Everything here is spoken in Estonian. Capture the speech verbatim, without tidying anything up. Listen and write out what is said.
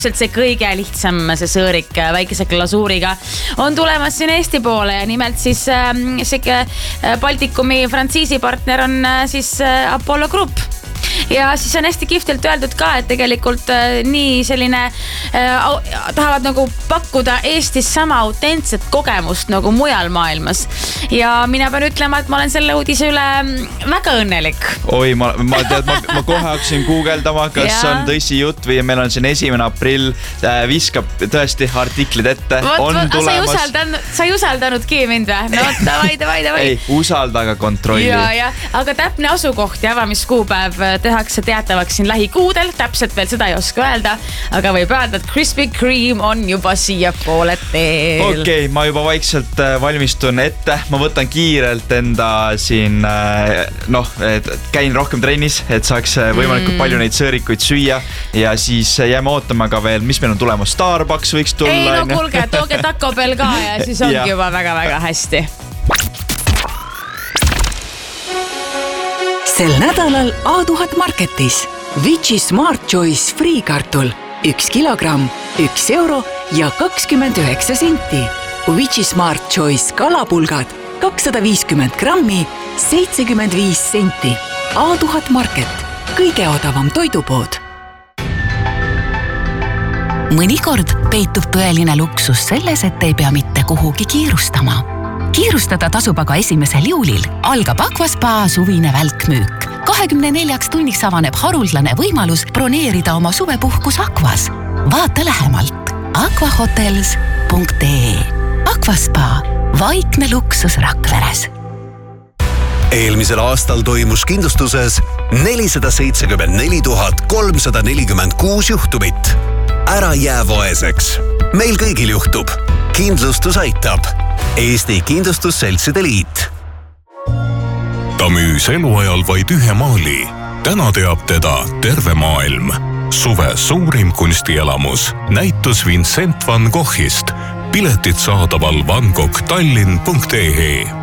see kõige lihtsam, see sõõrik väikese glasuuriga on tulemas siin Eesti poole ja nimelt siis äh, see Baltikumi frantsiisi partner on äh, siis äh, Apollo Group. Ja siis on hästi kihvtilt öeldud ka, et tegelikult äh, nii selline äh, tahavad nagu pakkuda Eestis sama autentset kogemust nagu mujal maailmas. Ja mina pean ütlema, et ma olen selle uudise üle väga õnnelik. Oi, ma, ma, tead, ma, ma kohe hakkasin guugeldama, kas ja. on tõsi jutt või meil on siin esimene aprill, äh, viskab tõesti artiklid ette. Võt, on võt, tulemas. Sa ei usaldanud, sa ei usaldanudki mind või? No davai, davai, davai. Ei, usalda, aga kontrolli. Ja, ja, aga täpne asukoht ja avamiskuupäev tehakse teatavaks siin lähikuudel, täpselt veel seda ei oska öelda, aga võib öelda, et Krispy Kreme on juba siia poole teel. Okei, okay, ma juba vaikselt valmistun ette, ma võtan kiirelt enda siin, noh, käin rohkem trennis, et saaks võimalikult mm. palju neid sõõrikuid süüa ja siis jääme ootama ka veel, mis meil on tulemas, Starbucks võiks tulla. Ei, no kuulge, tooge Taco Bell ka ja siis ongi juba väga-väga hästi. Sel nädalal A tuhat Marketis Vici Smart Choice Free kartul üks kilogramm, üks euro ja kakskümmend üheksa senti. Vici Smart Choice kalapulgad kakssada viiskümmend grammi, seitsekümmend viis senti. A tuhat Market, kõige odavam toidupood. Mõnikord peitub tõeline luksus selles, et ei pea mitte kuhugi kiirustama. Kiirustada tasub aga esimesel juulil. Algab Aquaspa suvine välkmüük. kahekümne neljaks tunniks avaneb haruldane võimalus broneerida oma suvepuhkus Aquas. Vaata lähemalt aquahotels punkt ee. Aquaspa, vaikne luksus Rakveres. Eelmisel aastal toimus kindlustuses nelisada seitsekümmend neli tuhat kolmsada nelikümmend kuus juhtumit. Ära jää vaeseks. Meil kõigil juhtub. Kindlustus aitab. Eesti Kindlustusseltside Liit. Ta müüs eluajal vaid ühe maali. Täna teab teda terve maailm. Suve suurim kunstielamus. Näitus Vincent van Goghist. Piletid saadaval van gogh tallinn punkt ee.